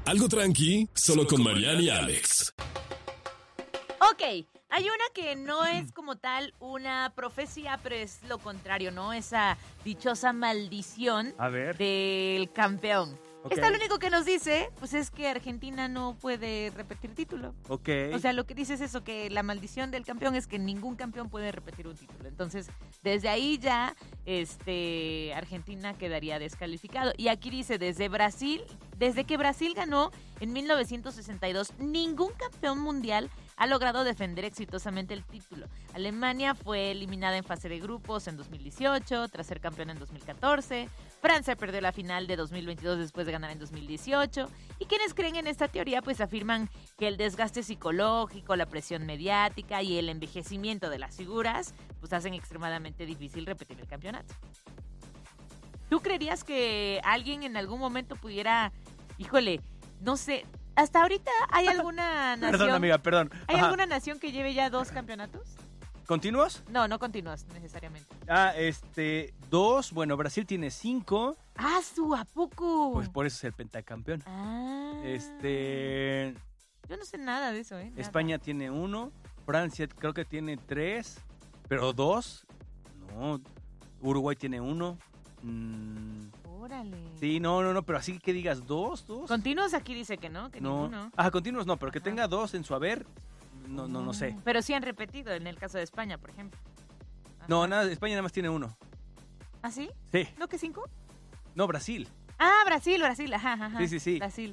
Algo tranqui, solo con Mariana y Alex. Ok, hay una que no es como tal una profecía, pero es lo contrario, ¿no? Esa dichosa maldición del campeón. Okay. Esta lo único que nos dice, pues es que Argentina no puede repetir título. Ok. O sea, lo que dice es eso, que la maldición del campeón es que ningún campeón puede repetir un título. Entonces, desde ahí ya, Argentina quedaría descalificado. Y aquí dice, desde que Brasil ganó en 1962, ningún campeón mundial ha logrado defender exitosamente el título. Alemania fue eliminada en fase de grupos en 2018, tras ser campeón en 2014. Francia perdió la final de 2022 después de ganar en 2018. Y quienes creen en esta teoría, pues afirman que el desgaste psicológico, la presión mediática y el envejecimiento de las figuras, pues hacen extremadamente difícil repetir el campeonato. ¿Tú creerías que alguien en algún momento pudiera, híjole, no sé, hasta ahorita hay alguna nación? Perdón, amiga, perdón. ¿Hay alguna nación que lleve ya 2 campeonatos? ¿Continuos? No continúas necesariamente. Dos. Bueno, Brasil tiene 5. ¡Ah, ¿a poco? Pues por eso es el pentacampeón. Yo no sé nada de eso, Nada. España tiene 1. Francia creo que tiene 3. Pero 2. No. Uruguay tiene 1. Órale. Sí, no, pero así que digas 2. Continuos aquí dice que no, que ninguno. Continuos no, pero que tenga 2 en su haber, no sé. Pero sí han repetido en el caso de España, por ejemplo. Ajá. No, España nada más tiene 1. ¿Ah, sí? Sí. ¿No que 5? No, Brasil. Brasil, ajá. Sí. Brasil.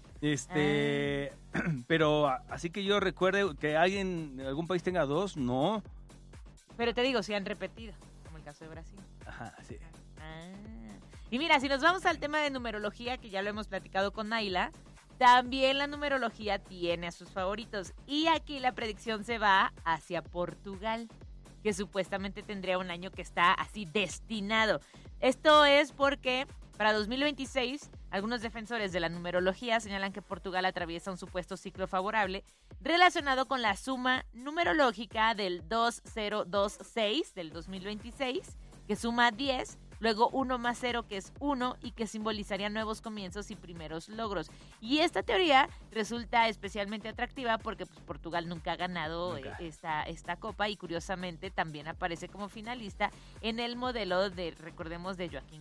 Pero así que yo recuerde que algún país tenga 2, no. Pero te digo, sí han repetido, como el caso de Brasil. Ajá, sí. Y mira, si nos vamos al tema de numerología, que ya lo hemos platicado con Naila, también la numerología tiene a sus favoritos. Y aquí la predicción se va hacia Portugal, que supuestamente tendría un año que está así destinado. Esto es porque para 2026, algunos defensores de la numerología señalan que Portugal atraviesa un supuesto ciclo favorable relacionado con la suma numerológica del 2026 del 2026, que suma 10, luego 1 más 0, que es 1, y que simbolizaría nuevos comienzos y primeros logros. Y esta teoría resulta especialmente atractiva porque pues, Portugal nunca ha ganado esta copa, y curiosamente también aparece como finalista en el modelo de, recordemos, de Joaquín